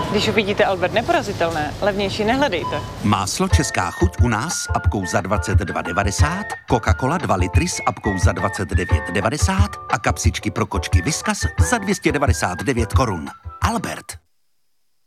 Když uvidíte Albert neporazitelné, levnější nehledejte. Máslo Česká chuť u nás s apkou za 22,90, Coca-Cola 2 litry s apkou za 29,90 a kapsičky pro kočky Whiskas za 299 korun. Albert.